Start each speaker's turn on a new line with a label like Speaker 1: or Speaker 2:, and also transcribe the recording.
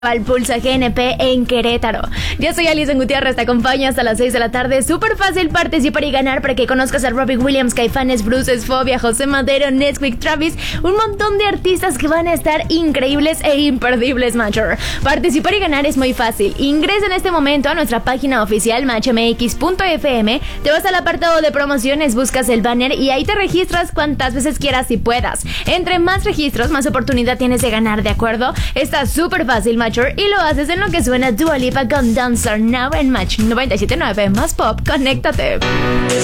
Speaker 1: Al Pulso GNP en Querétaro. Yo soy Alison Gutiérrez, te acompaño hasta las 6 de la tarde. Súper fácil participar y ganar para que conozcas a Robbie Williams, Caifanes, Bruces, Fobia, José Madero, Nesquik, Travis, un montón de artistas que van a estar increíbles e imperdibles, Matcher. Participar y ganar es muy fácil. Ingresa en este momento a nuestra página oficial matchmx.fm, te vas al apartado de promociones, buscas el banner y ahí te registras cuantas veces quieras y puedas. Entre más registros, más oportunidad tienes de ganar, ¿de acuerdo? Está súper fácil, Matcher. Y lo haces en lo que suena Dua Lipa con Dancer Now en Match 97.9 más Pop. Conéctate.